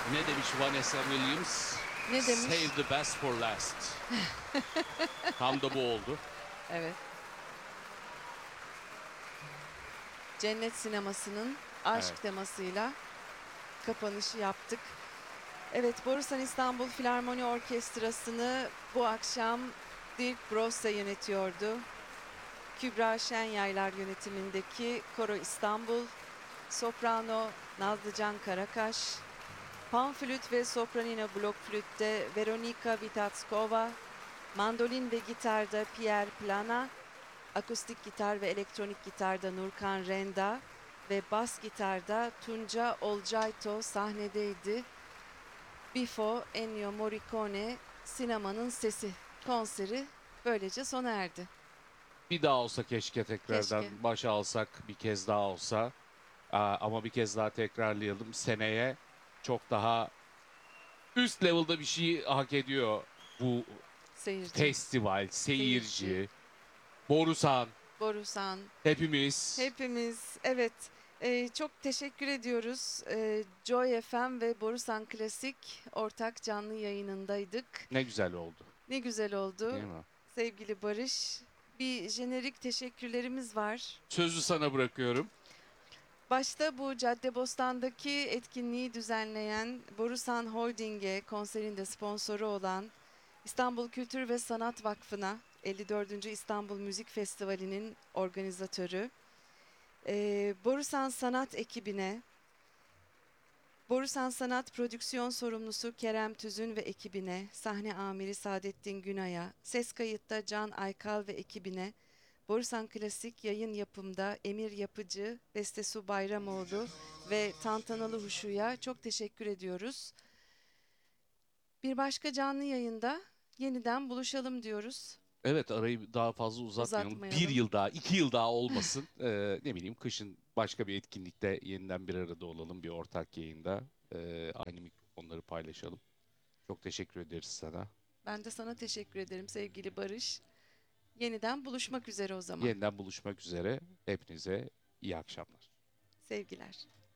Ne demiş Vanessa Williams? Ne demiş? Save the best for last. Tam da bu oldu. Evet. Cennet Sineması'nın aşk Evet. temasıyla kapanışı yaptık. Evet, Borusan İstanbul Filarmoni Orkestrası'nı bu akşam Dirk Brossa yönetiyordu. Kübra Şenyaylar yönetimindeki Koro İstanbul, soprano Nazlıcan Karakaş, panflüt ve sopranino blok flütte Veronika Vitatskova, mandolin ve gitarda Pierre Plana, akustik gitar ve elektronik gitarda Nurkan Renda ve bas gitarda Tunca Olcayto sahnedeydi. Bifo Ennio Morricone Sinemanın Sesi konseri böylece sona erdi. Bir daha olsa keşke tekrardan Keşke. başa alsak, bir kez daha olsa. Ama bir kez daha tekrarlayalım. Seneye çok daha üst level'da bir şey hak ediyor bu Seyirci, festival, seyirci, seyirci, Borusan, Borusan, hepimiz. hepimiz. Evet, çok teşekkür ediyoruz. Joy FM ve Borusan Klasik ortak canlı yayınındaydık. Ne güzel oldu, Ne güzel değil oldu mi? sevgili Barış. Bir jenerik teşekkürlerimiz var. Sözü sana bırakıyorum. Başta bu Caddebostan'daki etkinliği düzenleyen Borusan Holding'e konserin de sponsoru olan İstanbul Kültür ve Sanat Vakfı'na 54. İstanbul Müzik Festivali'nin organizatörü, Borusan Sanat ekibine, Borusan Sanat Prodüksiyon Sorumlusu Kerem Tüzün ve ekibine, sahne amiri Saadettin Günay'a, ses kayıtta Can Aykal ve ekibine, Borusan Klasik yayın yapımda Emir Yapıcı, Bestesu Bayramoğlu ve Tantanalı Huşu'ya çok teşekkür ediyoruz. Bir başka canlı yayında yeniden buluşalım diyoruz. Evet, arayı daha fazla uzatmayalım. Bir Uzatmayalım. yıl daha, 2 yıl daha olmasın. Ne bileyim, kışın başka bir etkinlikte yeniden bir arada olalım, bir ortak yayında. Aynı mikrofonları paylaşalım. Çok teşekkür ederiz sana. Ben de sana teşekkür ederim sevgili Barış. Yeniden buluşmak üzere o zaman. Yeniden buluşmak üzere. Hepinize iyi akşamlar. Sevgiler.